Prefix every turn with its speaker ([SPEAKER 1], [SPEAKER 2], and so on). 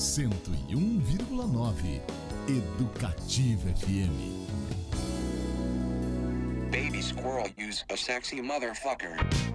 [SPEAKER 1] 101,9 Educativa FM.
[SPEAKER 2] Baby squirrel use a sexy motherfucker.